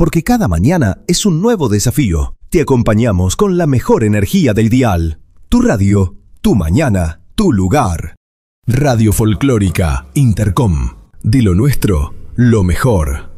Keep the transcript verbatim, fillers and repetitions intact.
porque cada mañana es un nuevo desafío. Te acompañamos con la mejor energía del dial. Tu radio, tu mañana, tu lugar. Radio Folclórica Intercom. De lo nuestro, lo mejor.